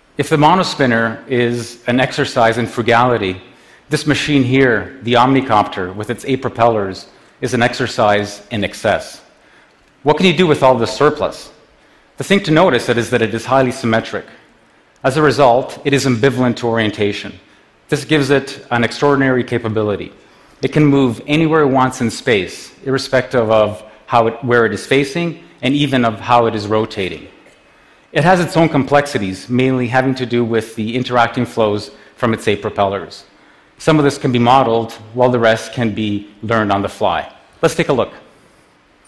If the monospinner is an exercise in frugality, this machine here, the Omnicopter, with its 8 propellers, is an exercise in excess. What can you do with all this surplus? The thing to notice is that it is highly symmetric. As a result, it is ambivalent to orientation. This gives it an extraordinary capability. It can move anywhere it wants in space, irrespective of where it is facing and even of how it is rotating. It has its own complexities, mainly having to do with the interacting flows from its 8 propellers. Some of this can be modeled, while the rest can be learned on the fly. Let's take a look.